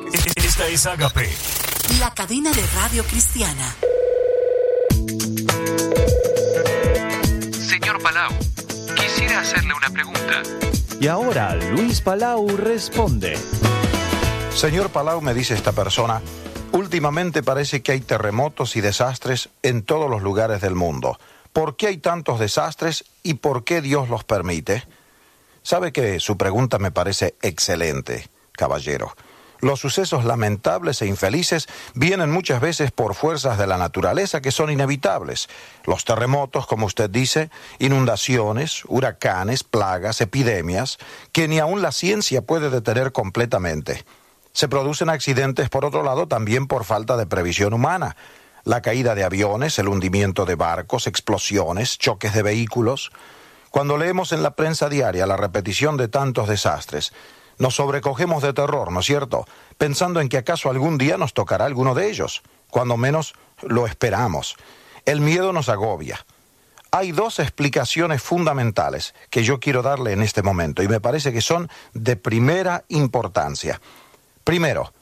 Esta es Agape, la cadena de radio cristiana. Señor Palau, quisiera hacerle una pregunta. Y ahora Luis Palau responde. Señor Palau, me dice esta persona, últimamente parece que hay terremotos y desastres en todos los lugares del mundo. ¿Por qué hay tantos desastres y por qué Dios los permite? Sabe que su pregunta me parece excelente, caballero. Los sucesos lamentables e infelices vienen muchas veces por fuerzas de la naturaleza que son inevitables. Los terremotos, como usted dice, inundaciones, huracanes, plagas, epidemias, que ni aun la ciencia puede detener completamente. Se producen accidentes, por otro lado, también por falta de previsión humana. La caída de aviones, el hundimiento de barcos, explosiones, choques de vehículos. Cuando leemos en la prensa diaria la repetición de tantos desastres, nos sobrecogemos de terror, ¿no es cierto? Pensando en que acaso algún día nos tocará alguno de ellos, cuando menos lo esperamos. El miedo nos agobia. Hay dos explicaciones fundamentales que yo quiero darle en este momento y me parece que son de primera importancia. Primero,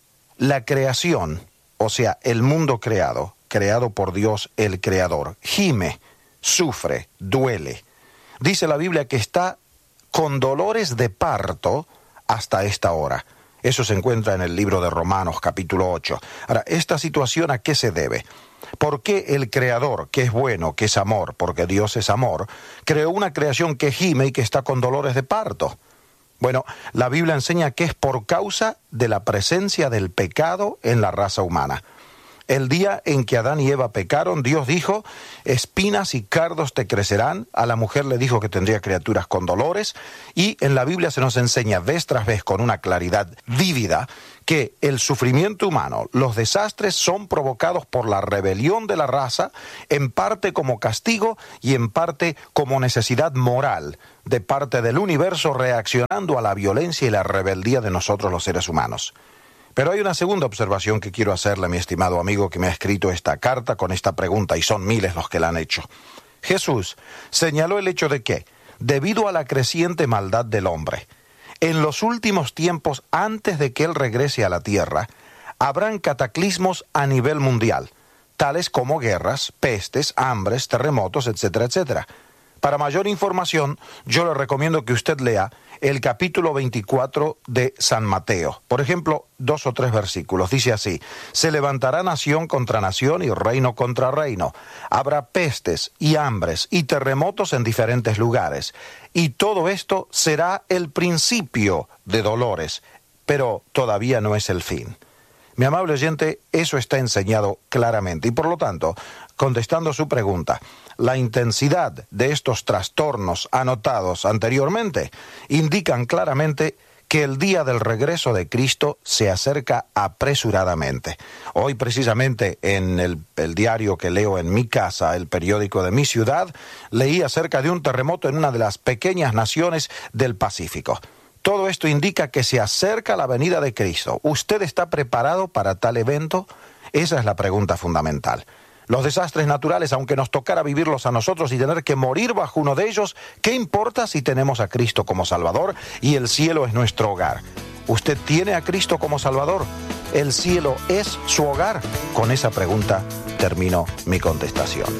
la creación, o sea, el mundo creado por Dios el Creador, gime, sufre, duele. Dice la Biblia que está con dolores de parto hasta esta hora. Eso se encuentra en el libro de Romanos, capítulo 8. Ahora, ¿esta situación a qué se debe? ¿Por qué el Creador, que es bueno, que es amor, porque Dios es amor, creó una creación que gime y que está con dolores de parto? Bueno, la Biblia enseña que es por causa de la presencia del pecado en la raza humana. El día en que Adán y Eva pecaron, Dios dijo, espinas y cardos te crecerán. A la mujer le dijo que tendría criaturas con dolores. Y en la Biblia se nos enseña vez tras vez con una claridad vívida que el sufrimiento humano, los desastres son provocados por la rebelión de la raza, en parte como castigo y en parte como necesidad moral de parte del universo reaccionando a la violencia y la rebeldía de nosotros los seres humanos. Pero hay una segunda observación que quiero hacerle, mi estimado amigo que me ha escrito esta carta con esta pregunta, y son miles los que la han hecho. Jesús señaló el hecho de que, debido a la creciente maldad del hombre, en los últimos tiempos, antes de que Él regrese a la tierra, habrán cataclismos a nivel mundial, tales como guerras, pestes, hambres, terremotos, etcétera, etcétera. Para mayor información, yo le recomiendo que usted lea el capítulo 24 de San Mateo. Por ejemplo, 2 o 3 versículos. Dice así, se levantará nación contra nación y reino contra reino. Habrá pestes y hambres y terremotos en diferentes lugares. Y todo esto será el principio de dolores, pero todavía no es el fin. Mi amable oyente, eso está enseñado claramente. Y por lo tanto, contestando su pregunta, la intensidad de estos trastornos anotados anteriormente indican claramente que el día del regreso de Cristo se acerca apresuradamente. Hoy precisamente en el diario que leo en mi casa, el periódico de mi ciudad, leí acerca de un terremoto en una de las pequeñas naciones del Pacífico. Todo esto indica que se acerca la venida de Cristo. ¿Usted está preparado para tal evento? Esa es la pregunta fundamental. Los desastres naturales, aunque nos tocara vivirlos a nosotros y tener que morir bajo uno de ellos, ¿qué importa si tenemos a Cristo como Salvador y el cielo es nuestro hogar? ¿Usted tiene a Cristo como Salvador? ¿El cielo es su hogar? Con esa pregunta termino mi contestación.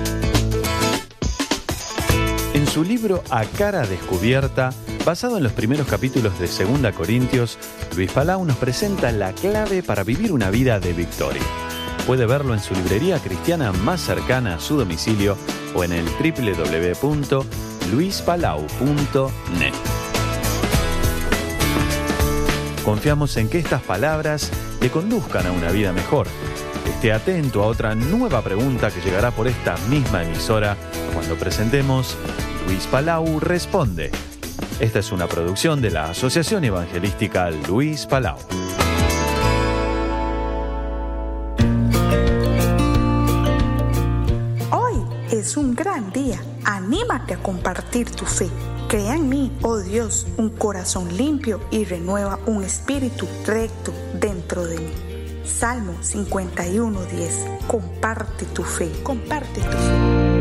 En su libro A Cara Descubierta, basado en los primeros capítulos de 2 Corintios, Luis Palau nos presenta la clave para vivir una vida de victoria. Puede verlo en su librería cristiana más cercana a su domicilio o en el www.luispalau.net. Confiamos en que estas palabras le conduzcan a una vida mejor. Esté atento a otra nueva pregunta que llegará por esta misma emisora cuando presentemos Luis Palau Responde. Esta es una producción de la Asociación Evangelística Luis Palau. Es un gran día. Anímate a compartir tu fe. Crea en mí, oh Dios, un corazón limpio y renueva un espíritu recto dentro de mí. Salmo 51:10. Comparte tu fe. Comparte tu fe.